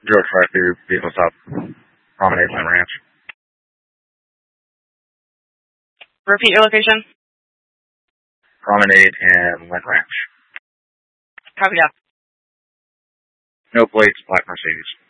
George Drive-Thru, vehicle stop, Promenade, Lent Ranch. Repeat your location. Promenade and Lent Ranch. Copy that. No plates, black Mercedes.